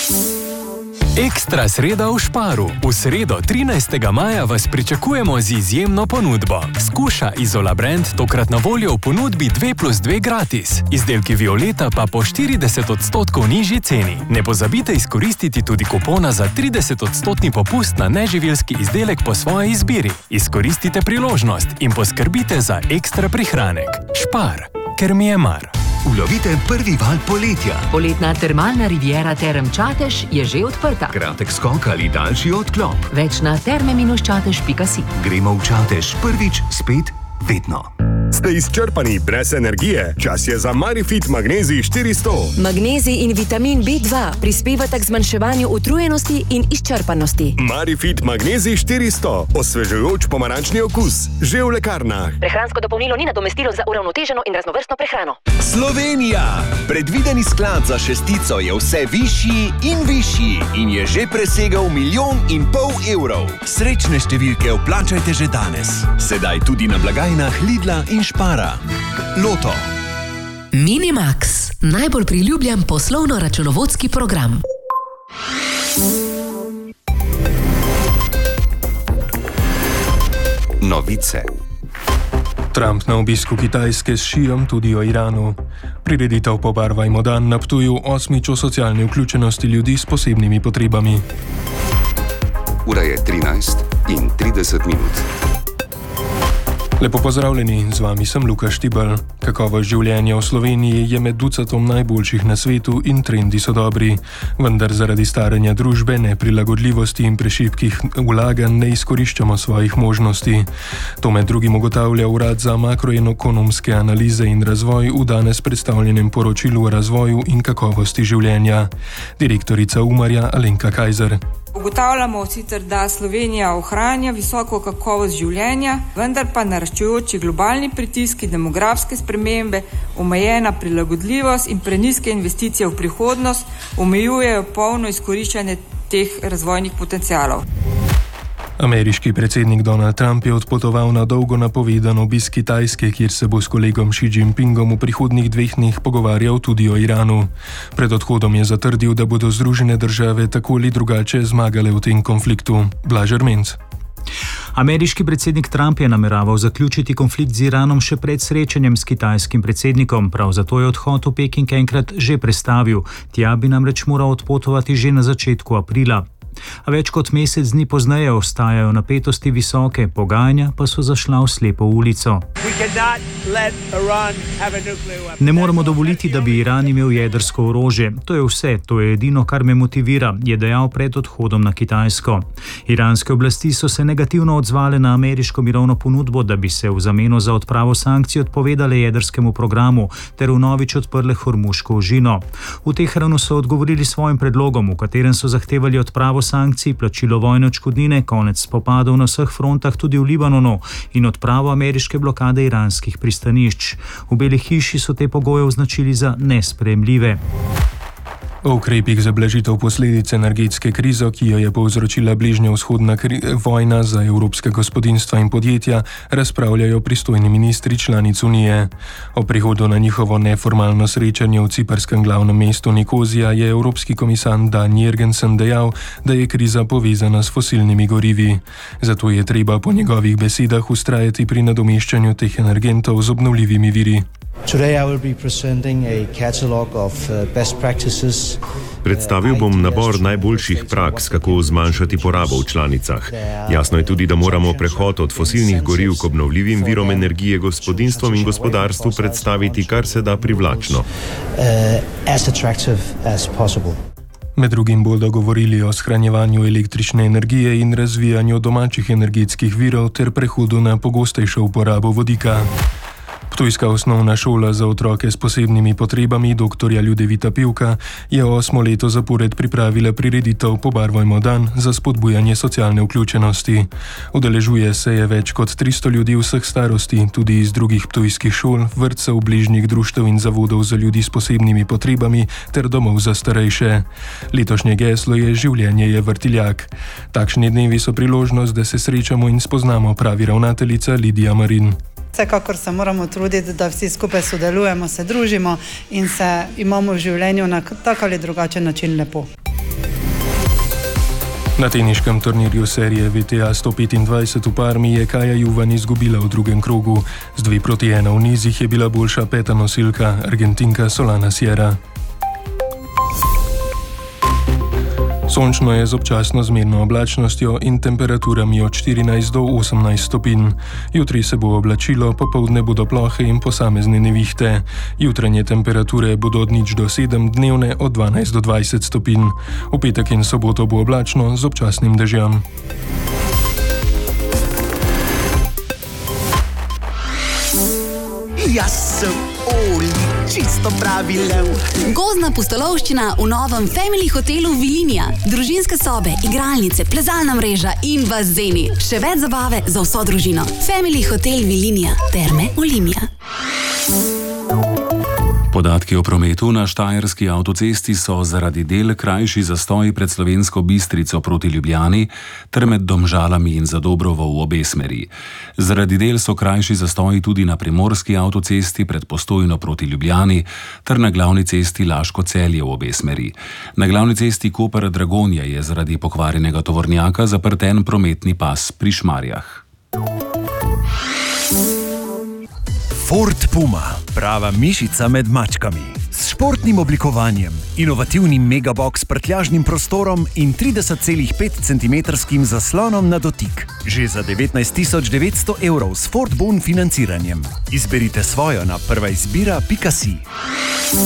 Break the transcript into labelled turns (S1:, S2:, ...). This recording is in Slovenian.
S1: Ekstra sreda v Sparu. V sredo 13. maja vas pričakujemo z izjemno ponudbo. Skuša Izola brand tokrat na voljo v ponudbi 2+2 gratis. Izdelki Violeta pa po 40% nižji ceni. Ne pozabite izkoristiti tudi kupona za 30% popust na neživilski izdelek po svoji izbiri. Izkoristite priložnost in poskrbite za ekstra prihranek. Spar, ker mi je mar.
S2: Ulovite prvi val poletja.
S3: Poletna termalna riviera Term Čatež je že odprta.
S2: Kratek skok ali daljši odklop.
S3: Več na terme-čatež.si.
S2: Gremo v Čatež prvič, spet, vedno.
S4: Ste izčrpani brez energije? Čas je za Marifit Magnezij 400.
S5: Magnezij in vitamin B2 prispevata k zmanjševanju utrujenosti in izčrpanosti.
S4: Marifit Magnezij 400. Osvežujoč pomarančni okus. Že v lekarnah.
S5: Prehransko dopolnilo ni nadomestilo za uravnoteženo in raznovrstno prehrano.
S6: Slovenija! Predvideni sklad za šestico je vse višji in višji in je že presegel 1,5 milijon evrov. Srečne številke vplačajte že danes. Sedaj tudi na blagajnah Lidla in Spara. Loto.
S7: Minimax, najbolj priljubljen poslovno-računovodski program.
S2: Novice.
S8: Trump na obisku Kitajske s Xijem tudi o Iranu. Prireditev Pobarvajmo dan na Ptuju 8. o socialni vključenosti ljudi s posebnimi potrebami.
S2: Ura je 13:30.
S8: Lepo pozdravljeni, z vami sem Luka Štibel. Kakovost življenja v Sloveniji je med ducatom najboljših na svetu in trendi so dobri. Vendar zaradi staranja družbe, neprilagodljivosti in prešibkih vlaganj ne izkoriščamo svojih možnosti. To med drugim ugotavlja Urad za makroekonomske analize in razvoj v danes predstavljenem poročilu o razvoju in kakovosti življenja. Direktorica Umarja Alenka Kajzer.
S9: Ugotavljamo sicer, da Slovenija ohranja visoko kakovost življenja, vendar pa naraščajoči globalni pritiski, demografske spremembe, omejena prilagodljivost in prenizke investicije v prihodnost omejujejo polno izkoriščanje teh razvojnih potencialov.
S8: Ameriški predsednik Donald Trump je odpotoval na dolgo napovedan obisk Kitajske, kjer se bo s kolegom Xi Jinpingom v prihodnjih 2 dneh pogovarjal tudi o Iranu. Pred odhodom je zatrdil, da bodo Združene države tako ali drugače zmagale v tem konfliktu. Blaž Ermenc.
S10: Ameriški predsednik Trump je nameraval zaključiti konflikt z Iranom še pred srečanjem s kitajskim predsednikom, prav zato je odhod v Peking enkrat že prestavil. Tja bi namreč moral odpotovati že na začetku aprila. A več kot mesec dni pozneje ostajajo napetosti visoke, pogajanja pa so zašla v slepo ulico. Ne moremo dovoliti, da bi Iran imel jedrsko orožje. To je vse, to je edino, kar me motivira, je dejal pred odhodom na Kitajsko. Iranske oblasti so se negativno odzvale na ameriško mirovno ponudbo, da bi se v zameno za odpravo sankcij odpovedale jedrskemu programu ter vnovič odprle Hormuško ožino. V Teheranu so odgovorili svojim predlogom, v katerem so zahtevali odpravo sankcij, plačilo vojne odškodnine, konec spopadov na vseh frontah tudi v Libanonu in odpravo ameriške blokade iranskih pristanišč. V Beli hiši so te pogoje označili za nesprejemljive.
S8: O ukrepih za blažitev posledic energetske krize, ki jo je povzročila bližnjevzhodna vojna za evropska gospodinjstva in podjetja, razpravljajo pristojni ministri članic Unije. O prihodu na njihovo neformalno srečanje v ciperskem glavnem mestu Nikozija je evropski komisar Dan Jørgensen dejal, da je kriza povezana s fosilnimi gorivi. Zato je treba po njegovih besedah vztrajati pri nadomeščanju teh energentov z obnovljivimi viri.
S11: Predstavil bom nabor najboljših praks, kako zmanjšati porabo v članicah. Jasno je tudi, da moramo prehod od fosilnih goriv k obnovljivim virom energije gospodinjstvom in gospodarstvu predstaviti kar se da privlačno.
S8: Med drugim bodo govorili o shranjevanju električne energije in razvijanju domačih energetskih virov ter prehodu na pogostejšo uporabo vodika. Ptujska osnovna šola za otroke s posebnimi potrebami dr. Ljudevita Pivka je 8. leto zapored pripravila prireditev Pobarvajmo dan za spodbujanje socialne vključenosti. Udeležuje se je več kot 300 ljudi vseh starosti, tudi iz drugih ptujskih šol, vrtcev, bližnjih društev in zavodov za ljudi s posebnimi potrebami ter domov za starejše. Letošnje geslo je Življenje je vrtiljak. Takšni dnevi so priložnost, da se srečamo in spoznamo, pravi ravnateljica Lidija Marin.
S12: Vsekakor se moramo truditi, da vsi skupaj sodelujemo, se družimo in se imamo v življenju na tak ali drugačen način lepo.
S8: Na teniškem turnirju serije VTA 125 v Parmi je Kaja Juvan izgubila v drugem krogu. Z 2-1 v nizih je bila boljša peta nosilka, Argentinka Solana Sierra. Sončno je z občasno zmerno oblačnostjo in temperaturami od 14 do 18 stopinj. Jutri se bo oblačilo, popoldne bodo plohe in posamezne nevihte. Jutranje temperature bodo od 0 do 7, dnevne od 12 do 20 stopinj. V petek in soboto bo oblačno z občasnim dežjem.
S13: Jaz sem Oli, čisto pravi lev.
S14: Gozdna pustolovščina v novem Family hotelu Vilinija. Družinske sobe, igralnice, plezalna mreža in bazeni. Še več zabave za vso družino. Family hotel Vilinija. Terme Olimia.
S15: Podatki o prometu na Štajerski avtocesti so zaradi del krajši zastoj pred Slovensko Bistrico proti Ljubljani ter med Domžalami in Zadobrovo v obe smeri. Zaradi del so krajši zastoji tudi na Primorski avtocesti pred Postojno proti Ljubljani ter na glavni cesti Laško-Celje v obe smeri. Na glavni cesti Koper-Dragonja je zaradi pokvarjenega tovornjaka zaprt en prometni pas pri Šmarjah.
S6: Ford Puma, prava mišica med mačkami. S športnim oblikovanjem, inovativnim megabox prtljažnim prostorom in 30,5 cm zaslonom na dotik. Že za 19 900 € s Ford Bon financiranjem. Izberite svojo na prvaizbira.si.